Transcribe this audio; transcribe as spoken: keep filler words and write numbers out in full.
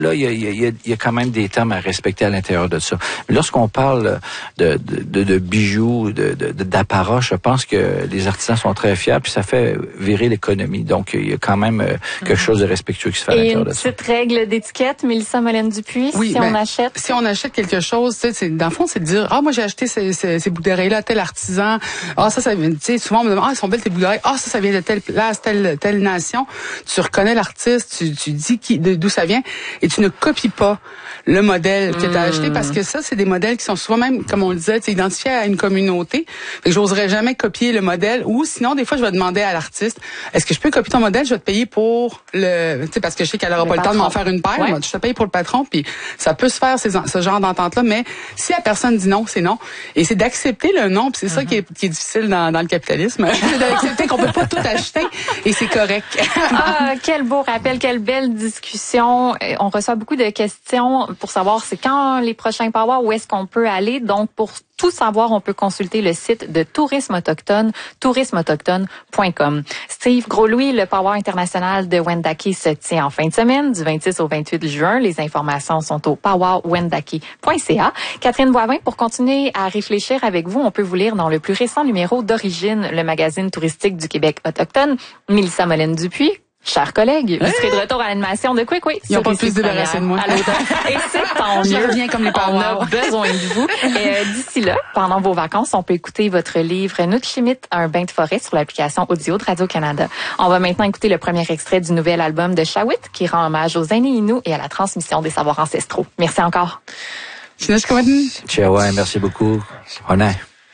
Là, il y a, il y a, il y a quand même des termes à respecter à l'intérieur de ça. Mais lorsqu'on parle de, de, de, de bijoux, de, de, d'apparat, je pense que les artisans sont très fiers, puis ça fait virer l'économie. Donc, il y a quand même quelque chose de respectueux qui se fait à l'intérieur de ça. Et une petite règle d'étiquette, Mélissa Molène-Dupuis, oui, si ben, on achète? Si on achète quelque chose, tu sais, c'est, dans le fond, c'est de dire, ah, moi, j'ai acheté ces, ces, ces bouts d'oreilles-là à tel artisan. Ah, ça, ça vient, tu sais, souvent, on me demande, ah, elles sont belles tes bouts d'oreilles. Ah, ça, ça vient de telle place, telle, telle nation. Tu reconnais l'artiste, tu, tu dis qui, d'où ça vient, et tu ne copies pas le modèle que tu as acheté, parce que ça, c'est des modèles qui sont souvent même, comme on le disait, identifiés à une communauté. Fait que j'oserais jamais copier le modèle, ou sinon, des fois, je vais demander à l'artiste, est-ce que je peux copier ton modèle? Je vais te payer pour le, tu sais, parce que je sais qu'elle aura pas le temps de m'en faire une paire. Ouais. Moi, je te paye pour le patron, puis ça peut se faire, ces, ce genre d'entente-là, mais si la personne dit non, c'est non. Et c'est d'accepter le non, puis c'est mm-hmm. ça qui est, qui est difficile dans, dans le capitalisme. C'est d'accepter qu'on peut pas tout acheter, et c'est correct. Ah, quel beau rappel, quelle belle discussion. On reçoit beaucoup de questions pour savoir c'est quand les prochains powwows, où est-ce qu'on peut aller. Donc, pour tout savoir, on peut consulter le site de Tourisme Autochtone, tourisme autochtone point com. Steve Gros-Louis, le powwow international de Wendake se tient en fin de semaine, du vingt-six au vingt-huit juin. Les informations sont au powwow wendake point c a. Catherine Boivin, pour continuer à réfléchir avec vous, on peut vous lire dans le plus récent numéro d'Origine, le magazine touristique du Québec autochtone. Mélissa Molène-Dupuis, chers collègues, vous serez de retour à l'animation de Quick Quick. Ils n'ont pas plus débarrassé de moi. Et c'est tant mieux. Je reviens comme les On parents. a besoin de vous. Et euh, d'ici là, pendant vos vacances, on peut écouter votre livre Nutchimit, un bain de forêt sur l'application audio de Radio-Canada. On va maintenant écouter le premier extrait du nouvel album de Shawit qui rend hommage aux aînés Innu et à la transmission des savoirs ancestraux. Merci encore. Ciao, merci beaucoup. Honnête.